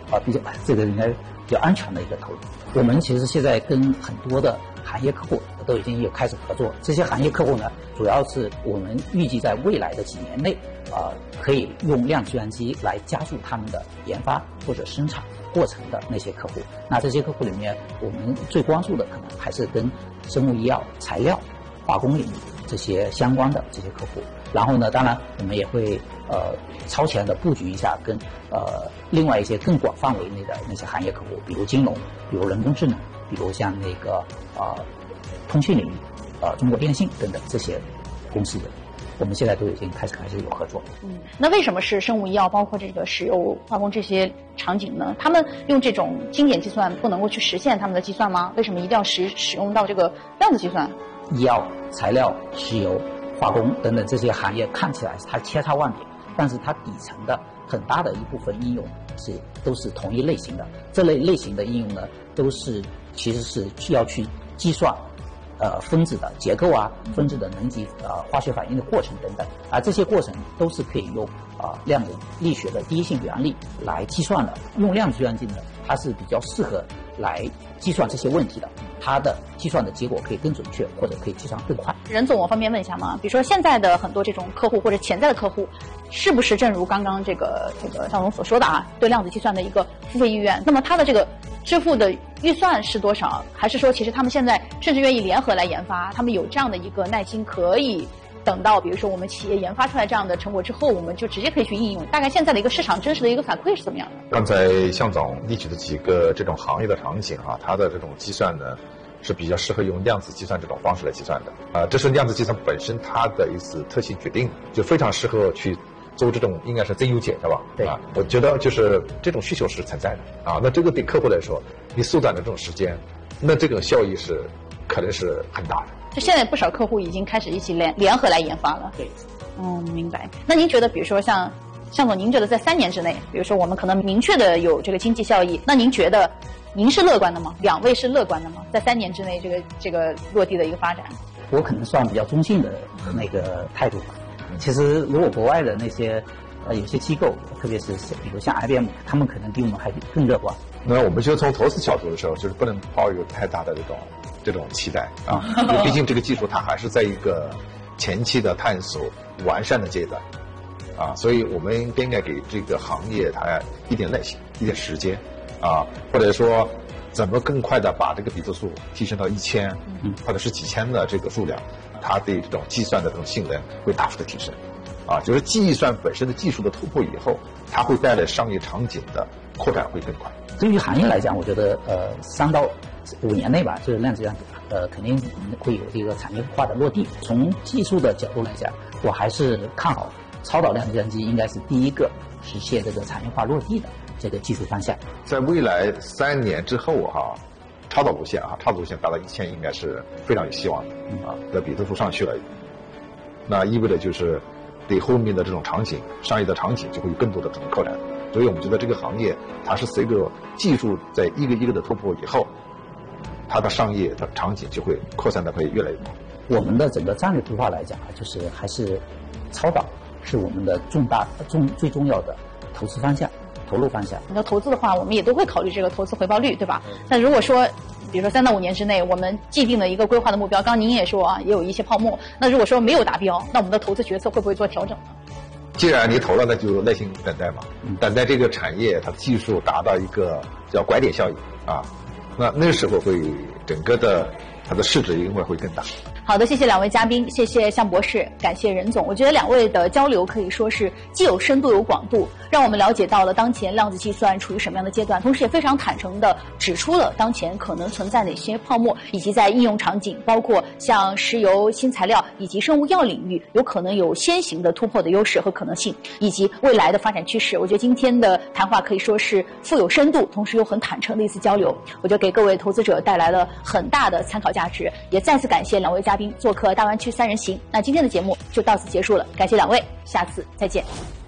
这个应该比较安全的一个投入。我们其实现在跟很多的行业客户都已经有开始合作，这些行业客户呢，主要是我们预计在未来的几年内，可以用量子计算机来加速他们的研发或者生产过程的那些客户。那这些客户里面，我们最关注的可能还是跟生物医药、材料、化工领域这些相关的这些客户。然后呢，当然我们也会超前的布局一下跟另外一些更广范围内的那些行业客户，比如金融，比如人工智能，比如像那个通讯领域，中国电信等等这些公司的，我们现在都已经开始有合作。 那为什么是生物医药，包括这个石油化工这些场景呢？他们用这种经典计算不能够去实现他们的计算吗？为什么一定要使用到这个量子计算？ 医药、材料、石油、化工等等这些行业看起来它千差万别，但是它底层的很大的一部分应用都是同一类型的。这类型的应用呢，其实是需要去计算分子的结构啊，分子的能级化学反应的过程等等，而这些过程都是可以用量子力学的第一性原理来计算的。用量子计算机呢，它是比较适合来计算这些问题的，它的计算的结果可以更准确，或者可以计算更快。 任总，我方便问一下吗？比如说现在的很多这种客户或者潜在的客户，是不是正如刚刚这个向总所说的对量子计算的一个付费意愿？那么他的这个支付的预算是多少？还是说其实他们现在甚至愿意联合来研发，他们有这样的一个耐心，可以等到比如说我们企业研发出来这样的成果之后，我们就直接可以去应用？大概现在的一个市场真实的一个反馈是怎么样的？ 刚才向总列举的几个这种行业的场景它的这种计算呢是比较适合用量子计算这种方式来计算的这是量子计算本身它的一次特性决定，就非常适合去做这种应该是增优解，是吧？ 对我觉得就是这种需求是存在的那这个对客户来说，你缩短了这种时间，那这个效益是可能是很大的。 就现在不少客户已经开始一起联合来研发了。 对， 明白。那您觉得，比如说向总，您觉得在3年之内，比如说我们可能明确的有这个经济效益，那您觉得您是乐观的吗？两位是乐观的吗？在3年之内这个落地的一个发展？ 我可能算比较中性的那个态度吧。其实如果国外的那些有些机构，特别是比如像 IBM， 他们可能比我们还更乐观。 那我们就从投资角度的时候，就是不能抱有太大的这种期待因为毕竟这个技术它还是在一个前期的探索完善的阶段所以我们应该给这个行业它一点耐心，一点时间或者说怎么更快的把这个比特数提升到1000或者是几千的这个数量，它对这种计算的这种性能会大幅的提升就是计算本身的技术的突破以后，它会带来商业场景的扩展会更快。 对于行业来讲，我觉得3到5年内吧，就是量子计算肯定会有这个产业化的落地。从技术的角度来讲，我还是看好超导量子计算机应该是第一个实现这个产业化落地的这个技术方向。 在未来3年之后超导路线达到1000应该是非常有希望的的比特数上去了，那意味着就是对后面的这种场景，商业的场景就会有更多的这种扩展。所以我们觉得这个行业它是随着技术在一个一个的突破以后，它的商业的场景就会扩散的会越来越多。 我们的整个战略规划来讲就是还是超导是我们的最重要的投资方向、投入方向。 那投资的话，我们也都会考虑这个投资回报率，对吧？那如果说比如说3到5年之内，我们既定的一个规划的目标，刚刚您也说也有一些泡沫，那如果说没有达标，那我们的投资决策会不会做调整呢？ 既然你投了，那就耐心等待嘛，等待这个产业它技术达到一个叫拐点效应那时候会整个的它的市值应该会更大。 好的，谢谢2位嘉宾，谢谢向博士，感谢任总。我觉得2位的交流可以说是既有深度有广度，让我们了解到了当前量子计算处于什么样的阶段，同时也非常坦诚地指出了当前可能存在哪些泡沫，以及在应用场景，包括像石油、新材料以及生物药领域，有可能有先行的突破的优势和可能性，以及未来的发展趋势。我觉得今天的谈话可以说是富有深度，同时又很坦诚的一次交流，我觉得给各位投资者带来了很大的参考价值。也再次感谢2位嘉宾做客大湾区3人行。那今天的节目就到此结束了，感谢2位，下次再见。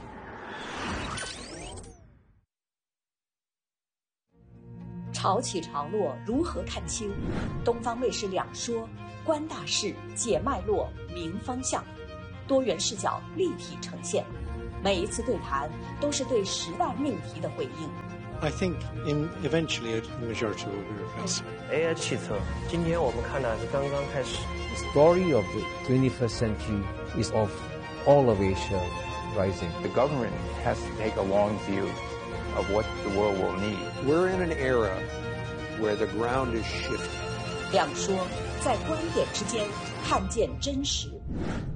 潮起潮落如何看清？东方卫视两说，观大势，解脉络，明方向，多元视角立体呈现。每一次对谈都是对时代命题的回应。 I think eventually the majority will be replaced. AI 汽车，今天我们看的是刚刚开始。 The story of the 21st century is of all of Asia rising. The government has to take a long view of what the world will need. We're in an era where the ground is shifting. 两说，在观点之间看见真实。